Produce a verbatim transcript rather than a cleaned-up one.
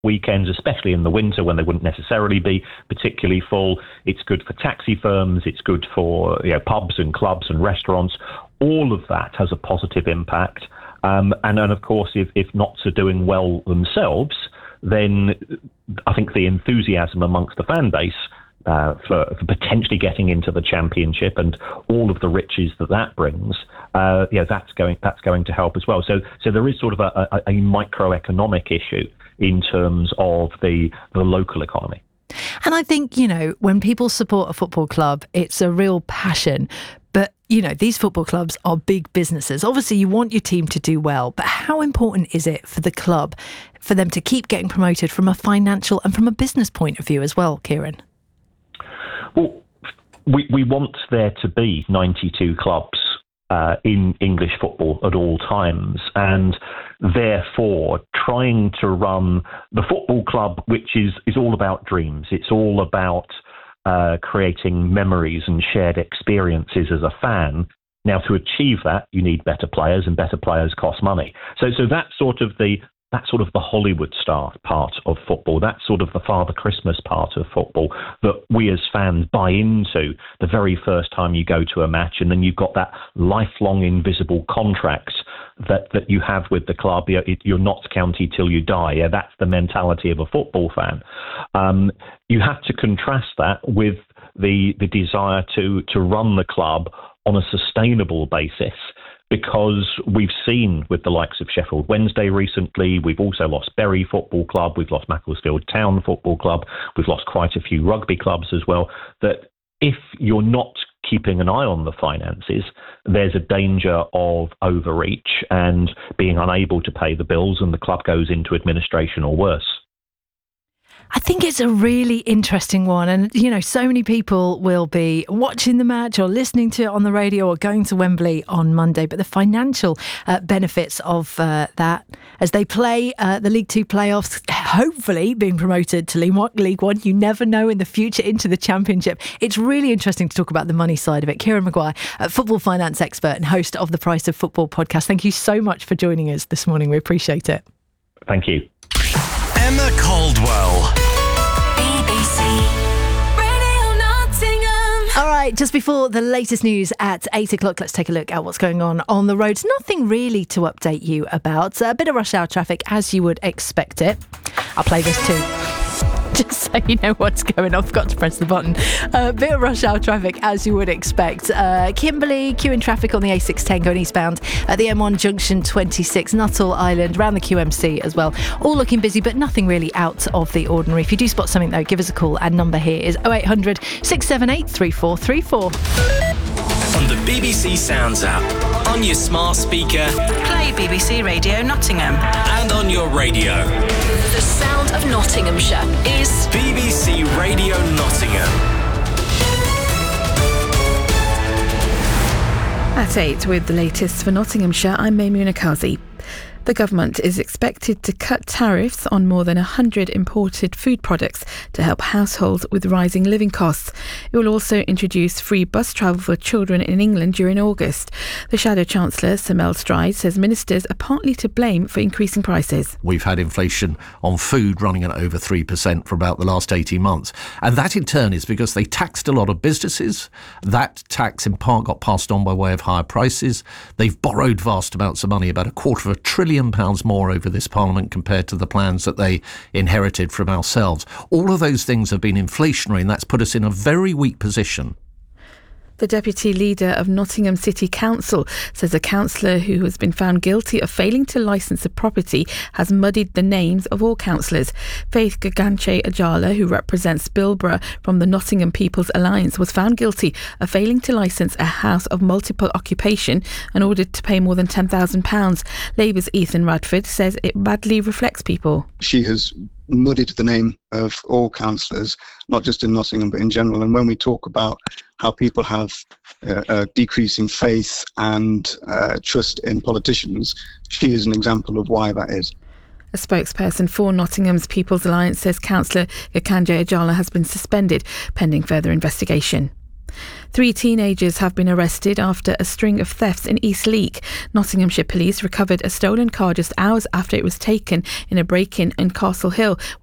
weekends, especially in the winter when they wouldn't necessarily be particularly full. It's good for taxi firms. It's good for, you know, pubs and clubs and restaurants. All of that has a positive impact. Um, and then, of course, if, if Notts are doing well themselves, then I think the enthusiasm amongst the fan base uh, for, for potentially getting into the Championship and all of the riches that that brings, uh, yeah, that's going that's going to help as well. So, so there is sort of a, a, a microeconomic issue in terms of the the local economy. And I think, you know, when people support a football club, it's a real passion. But, you know, these football clubs are big businesses. Obviously, you want your team to do well. But how important is it for the club, for them to keep getting promoted from a financial and from a business point of view as well, Kieran? Well, we, we want there to be ninety-two clubs uh, in English football at all times. And therefore, trying to run the football club, which is, is all about dreams. It's all about uh, creating memories and shared experiences as a fan. Now, to achieve that, you need better players, and better players cost money. So, so that's sort of the that's sort of the Hollywood star part of football. That's sort of the Father Christmas part of football that we as fans buy into the very first time you go to a match, and then you've got that lifelong invisible contract that, that you have with the club. You're, you're Notts County till you die. Yeah, that's the mentality of a football fan. Um, you have to contrast that with the the desire to to run the club on a sustainable basis, because we've seen with the likes of Sheffield Wednesday recently, we've also lost Bury Football Club, we've lost Macclesfield Town Football Club, we've lost quite a few rugby clubs as well, that if you're not keeping an eye on the finances, there's a danger of overreach and being unable to pay the bills, and the club goes into administration or worse. I think it's a really interesting one. And, you know, so many people will be watching the match or listening to it on the radio or going to Wembley on Monday. But the financial uh, benefits of uh, that as they play uh, the League Two playoffs, hopefully being promoted to League One, you never know, in the future into the Championship. It's really interesting to talk about the money side of it. Kieran Maguire, a football finance expert and host of the Price of Football podcast. Thank you so much for joining us this morning. We appreciate it. Thank you. Emma Caldwell. B B C Radio Nottingham. All right, just before the latest news at eight o'clock, let's take a look at what's going on on the roads. Nothing really to update you about. A bit of rush hour traffic as you would expect it. I'll play this too, just so you know what's going on. Forgot to press the button. A uh, bit of rush hour traffic as you would expect. Uh, Kimberley, queuing traffic on the A six ten going eastbound at the M one junction twenty-six, Nuttall Island, around the Q M C as well. All looking busy, but nothing really out of the ordinary. If you do spot something though, give us a call. And number here is oh eight hundred, six seven eight, three four three four. On the B B C Sounds app, on your smart speaker, Play B B C Radio Nottingham. and on your radio. The sound of Nottinghamshire is B B C Radio Nottingham. At eight with the latest for Nottinghamshire, I'm Maimuna Kazi. The government is expected to cut tariffs on more than one hundred imported food products to help households with rising living costs. It will also introduce free bus travel for children in England during August. The Shadow Chancellor, Sir Mel Stride, says ministers are partly to blame for increasing prices. We've had inflation on food running at over three percent for about the last eighteen months. And that in turn is because they taxed a lot of businesses. That tax in part got passed on by way of higher prices. They've borrowed vast amounts of money, about a quarter of a trillion pounds more over this Parliament compared to the plans that they inherited from ourselves. All of those things have been inflationary, and that's put us in a very weak position. The Deputy Leader of Nottingham City Council says a councillor who has been found guilty of failing to licence a property has muddied the names of all councillors. Faith Gaganche Ajala, who represents Bilborough from the Nottingham People's Alliance, was found guilty of failing to licence a house of multiple occupation and ordered to pay more than ten thousand pounds. Labour's Ethan Radford says it badly reflects people. She has muddied the name of all councillors, not just in Nottingham but in general. And when we talk about how people have uh, a decreasing faith and uh, trust in politicians, she is an example of why that is. A spokesperson for Nottingham's People's Alliance says Councillor Gakanje Ajala has been suspended pending further investigation. Three teenagers have been arrested after a string of thefts in Eastleigh. Nottinghamshire police recovered a stolen car just hours after it was taken in a break-in in Castle Hill,